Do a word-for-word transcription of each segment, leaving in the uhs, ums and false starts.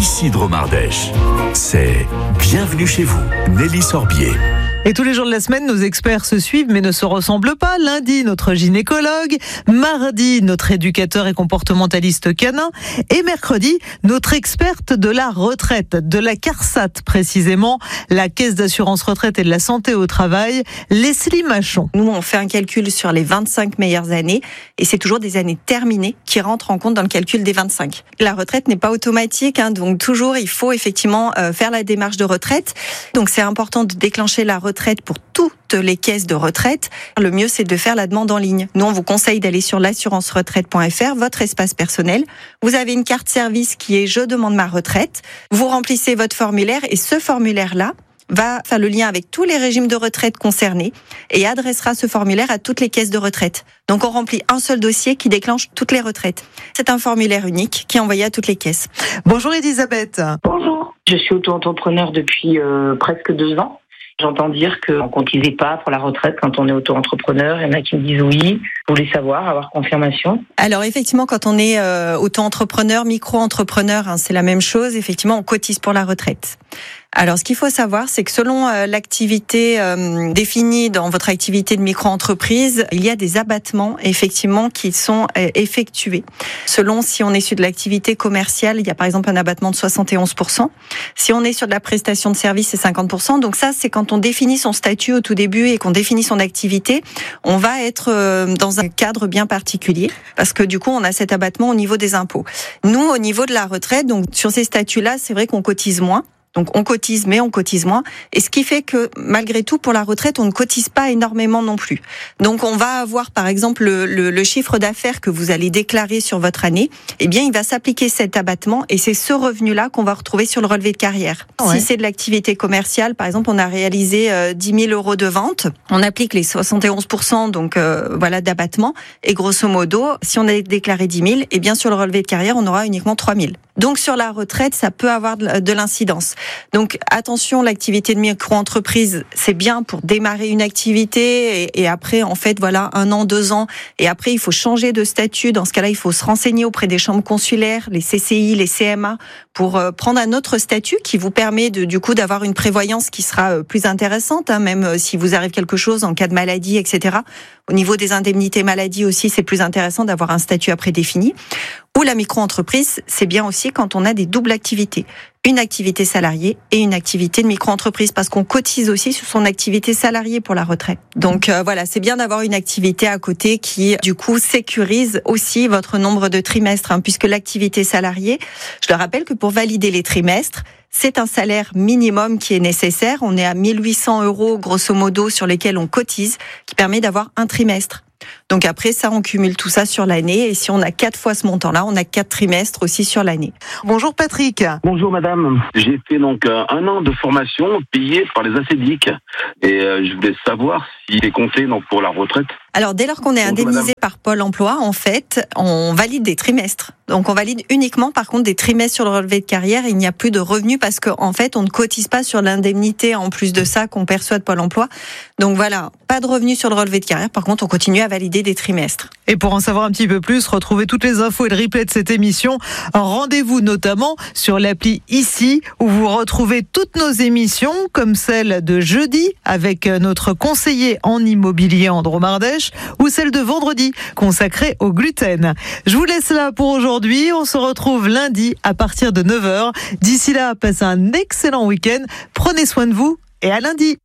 ici Dromardèche. C'est Bienvenue chez vous, Nelly Sorbier. Et tous les jours de la semaine, nos experts se suivent mais ne se ressemblent pas. Lundi, notre gynécologue. Mardi, notre éducateur et comportementaliste canin. Et mercredi, notre experte de la retraite, de la CARSAT précisément, la Caisse d'assurance retraite et de la santé au travail, Leslie Machon. Nous, on fait un calcul sur les vingt-cinq meilleures années et c'est toujours des années terminées qui rentrent en compte dans le calcul des vingt-cinq. La retraite n'est pas automatique, hein, donc toujours il faut effectivement euh, faire la démarche de retraite. Donc c'est important de déclencher la retraite pour toutes les caisses de retraite. Le mieux, c'est de faire la demande en ligne. Nous, on vous conseille d'aller sur l'assurance retraite point f r, votre espace personnel. Vous avez une carte service qui est « Je demande ma retraite ». Vous remplissez votre formulaire et ce formulaire-là va faire le lien avec tous les régimes de retraite concernés et adressera ce formulaire à toutes les caisses de retraite. Donc, on remplit un seul dossier qui déclenche toutes les retraites. C'est un formulaire unique qui est envoyé à toutes les caisses. Bonjour Elisabeth. Bonjour. Je suis auto-entrepreneur depuis euh, presque deux ans. J'entends dire qu'on ne cotisait pas pour la retraite quand on est auto-entrepreneur. Il y en a qui me disent oui. Je voulais savoir, avoir confirmation. Alors effectivement, quand on est euh, auto-entrepreneur, micro-entrepreneur, hein, c'est la même chose. Effectivement, on cotise pour la retraite. Alors, ce qu'il faut savoir, c'est que selon euh, l'activité euh, définie dans votre activité de micro-entreprise, il y a des abattements, effectivement, qui sont euh, effectués. Selon si on est sur de l'activité commerciale, il y a par exemple un abattement de soixante et onze pour cent. Si on est sur de la prestation de service, c'est cinquante pour cent. Donc ça, c'est quand on définit son statut au tout début et qu'on définit son activité, on va être euh, dans un cadre bien particulier parce que du coup, on a cet abattement au niveau des impôts. Nous, au niveau de la retraite, donc sur ces statuts-là, c'est vrai qu'on cotise moins. Donc on cotise, mais on cotise moins. Et ce qui fait que, malgré tout, pour la retraite, on ne cotise pas énormément non plus. Donc on va avoir, par exemple, le, le, le chiffre d'affaires que vous allez déclarer sur votre année. Eh bien, il va s'appliquer cet abattement et c'est ce revenu-là qu'on va retrouver sur le relevé de carrière. Ouais. Si c'est de l'activité commerciale, par exemple, on a réalisé euh, dix mille euros de vente. On applique les soixante et onze pour cent donc euh, voilà d'abattement. Et grosso modo, si on a déclaré dix mille, eh bien, sur le relevé de carrière, on aura uniquement trois mille. Donc sur la retraite, ça peut avoir de, de l'incidence. Donc attention, l'activité de micro-entreprise, c'est bien pour démarrer une activité et, et après, en fait, voilà, un an, deux ans. Et après, il faut changer de statut. Dans ce cas-là, il faut se renseigner auprès des chambres consulaires, les C C I, les C M A, pour euh, prendre un autre statut qui vous permet de, du coup d'avoir une prévoyance qui sera euh, plus intéressante, hein, même euh, si vous arrive quelque chose en cas de maladie, et cetera. Au niveau des indemnités maladie aussi, c'est plus intéressant d'avoir un statut après défini. Ou la micro-entreprise, c'est bien aussi quand on a des doubles activités. Une activité salariée et une activité de micro-entreprise, parce qu'on cotise aussi sur son activité salariée pour la retraite. Donc euh, voilà, c'est bien d'avoir une activité à côté qui, du coup, sécurise aussi votre nombre de trimestres, hein, puisque l'activité salariée, je le rappelle que pour valider les trimestres, c'est un salaire minimum qui est nécessaire. On est à mille huit cents euros, grosso modo, sur lesquels on cotise, qui permet d'avoir un trimestre. Donc après ça, on cumule tout ça sur l'année et si on a quatre fois ce montant-là, on a quatre trimestres aussi sur l'année. Bonjour Patrick. Bonjour madame. J'ai fait donc euh, un an de formation payée par les ACDIC et euh, je voulais savoir s'il est compté donc pour la retraite. Alors dès lors qu'on est indemnisé par Pôle emploi, en fait, on valide des trimestres. Donc on valide uniquement par contre des trimestres sur le relevé de carrière. Il n'y a plus de revenus parce qu'en fait on ne cotise pas sur l'indemnité en plus de ça qu'on perçoit de Pôle emploi. Donc voilà, pas de revenus sur le relevé de carrière. Par contre on continue à valider des trimestres. Et pour en savoir un petit peu plus, retrouvez toutes les infos et le replay de cette émission. Rendez-vous notamment sur l'appli Ici où vous retrouvez toutes nos émissions comme celle de jeudi avec notre conseiller en immobilier en Dromardèche ou celle de vendredi consacrée au gluten. Je vous laisse là pour aujourd'hui. On se retrouve lundi à partir de neuf heures. D'ici là, passez un excellent week-end. Prenez soin de vous et à lundi.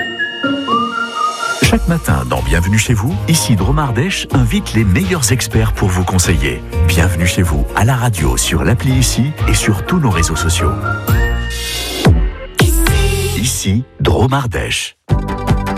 Chaque matin dans Bienvenue chez vous, ici Dromardèche invite les meilleurs experts pour vous conseiller. Bienvenue chez vous à la radio, sur l'appli Ici et sur tous nos réseaux sociaux. Ici Dromardèche.